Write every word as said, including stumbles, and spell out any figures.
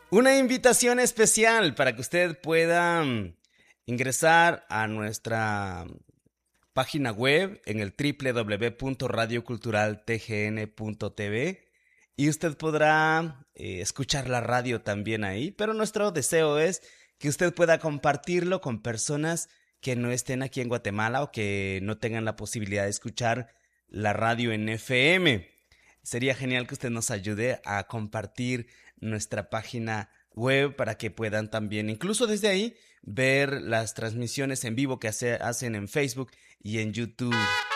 Una invitación especial para que usted pueda mm, ingresar a nuestra página web en el doble u doble u doble u punto radio cultural t g n punto t v y usted podrá eh, escuchar la radio también ahí, pero nuestro deseo es que usted pueda compartirlo con personas que no estén aquí en Guatemala o que no tengan la posibilidad de escuchar la radio en F M. Sería genial que usted nos ayude a compartir nuestra página web para que puedan también, incluso desde ahí, ver las transmisiones en vivo que hace, hacen en Facebook y en YouTube.